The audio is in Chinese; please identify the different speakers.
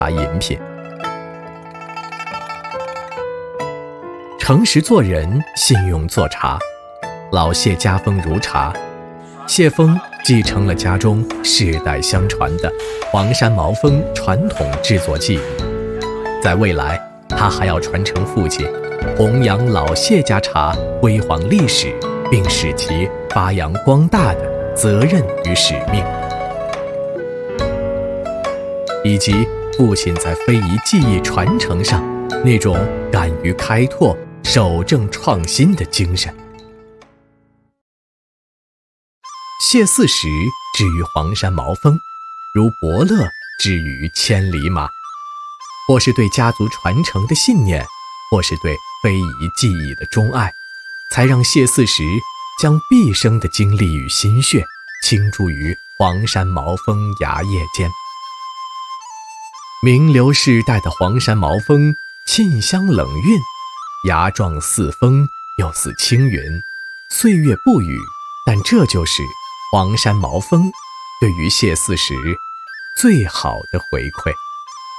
Speaker 1: 饮品。诚实做人，信用做茶。老谢家风如茶，谢峰继承了家中世代相传的黄山毛峰传统制作技艺，在未来他还要传承父亲弘扬老谢家茶辉煌历史，并使其发扬光大的责任与使命，以及父亲在非遗技艺传承上那种敢于开拓、守正创新的精神。谢四十之于黄山毛峰，如伯乐之于千里马，或是对家族传承的信念，或是对非遗技艺的钟爱，才让谢四十将毕生的精力与心血倾注于黄山毛峰芽叶间。名流世代的黄山毛峰沁香冷韵，芽状似风又似青云，岁月不语，但这就是黄山毛峰对于谢四十最好的回馈。